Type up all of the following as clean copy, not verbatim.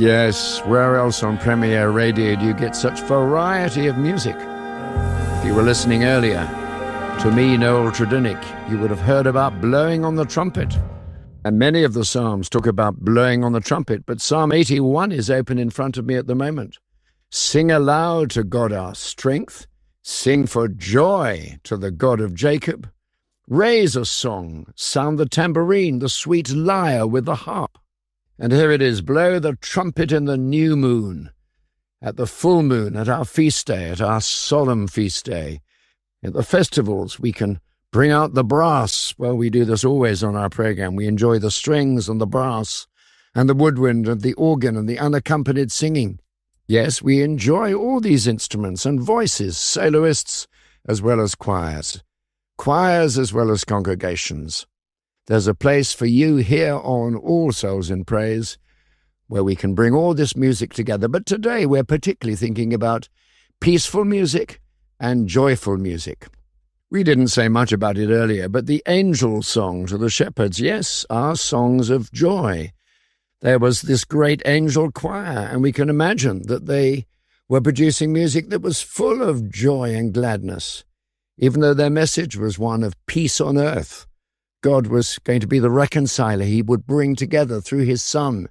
Yes, where else on Premier Radio do you get such variety of music? If you were listening earlier to me, Noel Tredinnick, you would have heard about blowing on the trumpet. And many of the Psalms talk about blowing on the trumpet, but Psalm 81 is open in front of me at the moment. Sing aloud to God our strength. Sing for joy to the God of Jacob. Raise a song, sound the tambourine, the sweet lyre with the harp. And here it is, blow the trumpet in the new moon, at the full moon, at our feast day, at our solemn feast day. At the festivals, we can bring out the brass. Well, we do this always on our program. We enjoy the strings and the brass and the woodwind and the organ and the unaccompanied singing. Yes, we enjoy all these instruments and voices, soloists as well as choirs as well as congregations. There's a place for you here on All Souls in Praise where we can bring all this music together. But today we're particularly thinking about peaceful music and joyful music. We didn't say much about it earlier, but the angel songs of the shepherds, yes, are songs of joy. There was this great angel choir, and we can imagine that they were producing music that was full of joy and gladness, even though their message was one of peace on earth. God was going to be the reconciler. He would bring together through his Son,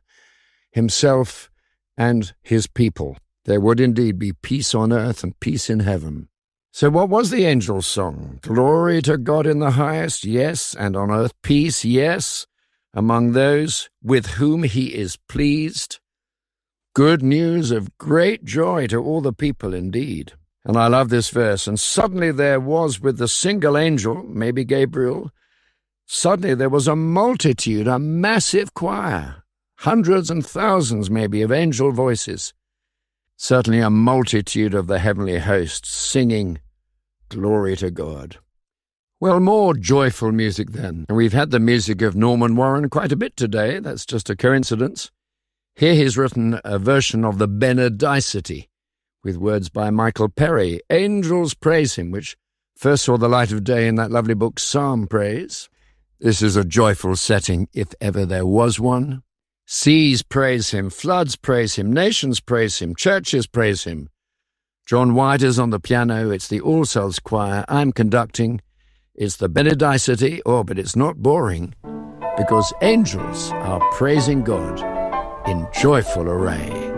himself and his people. There would indeed be peace on earth and peace in heaven. So what was the angel's song? Glory to God in the highest, yes, and on earth peace, yes, among those with whom he is pleased. Good news of great joy to all the people indeed. And I love this verse. And suddenly there was with the single angel, maybe Gabriel, suddenly there was a multitude, a massive choir, hundreds and thousands maybe of angel voices. Certainly a multitude of the heavenly hosts singing glory to God. Well, more joyful music then. And we've had the music of Norman Warren quite a bit today. That's just a coincidence. Here he's written a version of the Benedicite with words by Michael Perry. Angels praise him, which first saw the light of day in that lovely book Psalm Praise. This is a joyful setting, if ever there was one. Seas praise him, floods praise him, nations praise him, churches praise him. John White is on the piano, it's the All Souls Choir, I'm conducting. It's the Benedicite, but it's not boring, because angels are praising God in joyful array.